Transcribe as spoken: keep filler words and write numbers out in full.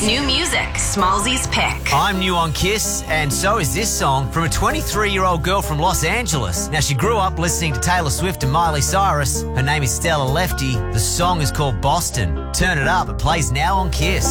New music, Smallzy's pick. I'm new on Kiss, and so is this song from a twenty-three-year-old girl from Los Angeles. Now, she grew up listening to Taylor Swift and Miley Cyrus. Her name is Stella Lefty. The song is called Boston. Turn it up. It plays now on Kiss.